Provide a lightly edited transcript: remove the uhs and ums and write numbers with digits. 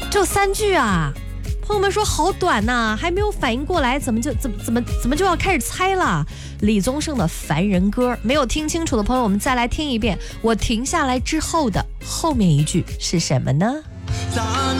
只有3句啊！朋友们说好短呐，还没有反应过来，怎么就要开始猜了？李宗盛的《凡人歌》，没有听清楚的朋友，我们再来听一遍。我停下来之后的后面一句是什么呢？